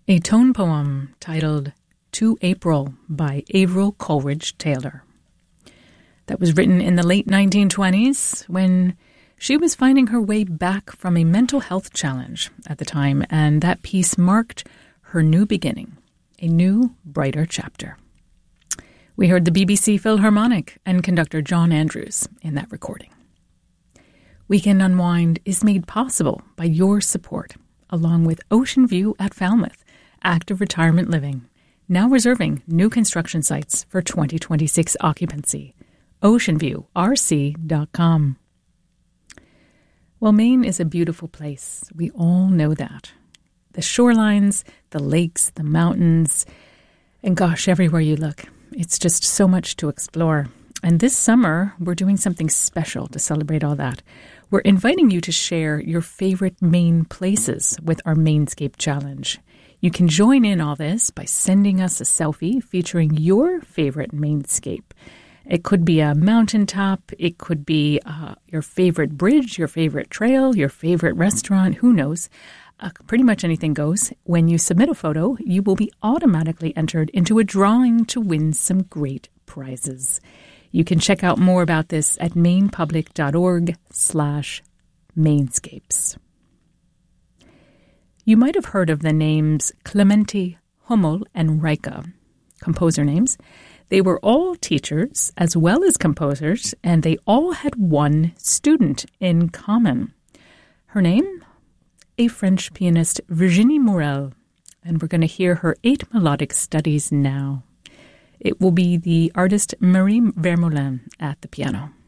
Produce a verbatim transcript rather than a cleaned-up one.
A tone poem titled To April by Avril Coleridge Taylor. That was written in the late nineteen twenties when she was finding her way back from a mental health challenge at the time, and that piece marked her new beginning, a new, brighter chapter. We heard the B B C Philharmonic and conductor John Andrews in that recording. Weekend Unwind is made possible by your support, along with Ocean View at Falmouth, Active Retirement Living, now reserving new construction sites for twenty twenty-six occupancy. ocean view r c dot com. Well, Maine is a beautiful place. We all know that. The shorelines, the lakes, the mountains, and gosh, everywhere you look, it's just so much to explore. And this summer, we're doing something special to celebrate all that. We're inviting you to share your favorite Maine places with our Mainscape Challenge. You can join in all this by sending us a selfie featuring your favorite Mainscape. It could be a mountaintop, it could be uh, your favorite bridge, your favorite trail, your favorite restaurant, who knows. Uh, pretty much anything goes. When you submit a photo, you will be automatically entered into a drawing to win some great prizes. You can check out more about this at mainpublic.org slash mainscapes. You might have heard of the names Clementi, Hummel, and Rika, composer names. They were all teachers as well as composers, and they all had one student in common. Her name? A French pianist, Virginie Morel, and we're going to hear her eight melodic studies now. It will be the artist Marie Vermeulen at the piano.